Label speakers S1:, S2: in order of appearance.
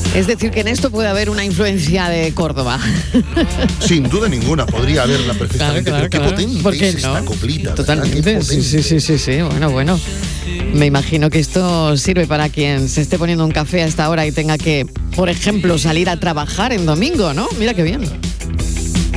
S1: Es decir, que en esto puede haber una influencia de Córdoba.
S2: Sin duda ninguna, podría haberla perfectamente.
S1: Claro,
S2: pero qué potente
S1: ¿por qué
S2: es esta
S1: no?
S2: coplita.
S1: Totalmente, sí. Bueno. Me imagino que esto sirve para quien se esté poniendo un café a esta hora y tenga que, por ejemplo, salir a trabajar en domingo, ¿no? Mira qué bien.